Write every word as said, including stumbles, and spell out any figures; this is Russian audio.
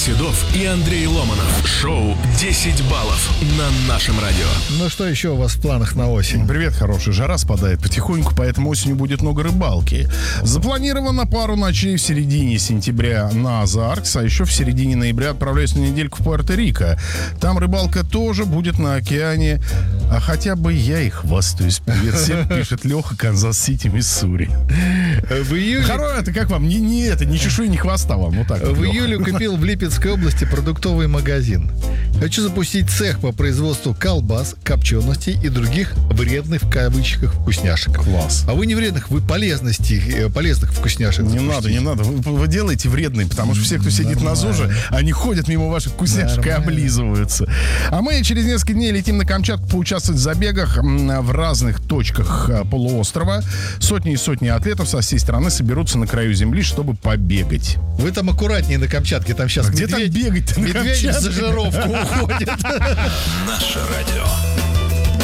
Седов и Андрей Ломанов. Шоу «десять баллов» на нашем радио. Ну что еще у вас в планах на осень? Привет, хороший. Жара спадает потихоньку, поэтому осенью будет много рыбалки. Запланировано пару ночей в середине сентября на Озаркс, а еще в середине ноября отправляюсь на недельку в Пуэрто-Рико. Там рыбалка тоже будет на океане, а хотя бы я и хвастаюсь. Привет всем, пишет Леха, Канзас-Сити, Миссури. В июле... Хоро, это как вам? Не, не это, ни чешуи, ни хвоста вам. Вот так В вот, июле купил в Липецкой области продуктовый магазин. Хочу запустить цех по производству колбас, копченостей и других вредных в кавычках вкусняшек. Класс. А вы не вредных, вы полезности, полезных вкусняшек. Не надо, не надо. Вы, вы делаете вредные, потому что все, кто сидит Нормально. на ЗОЖе, они ходят мимо ваших вкусняшек Нормально. и облизываются. А мы через несколько дней летим на Камчатку поучаствовать в забегах в разных точках полуострова. Сотни и сотни атлетов со всей страны соберутся на краю земли, чтобы побегать. Вы там аккуратнее на Камчатке, там сейчас А где там медведь, бегать-то на медведь Камчатке? за жировку уходит. Наше радио.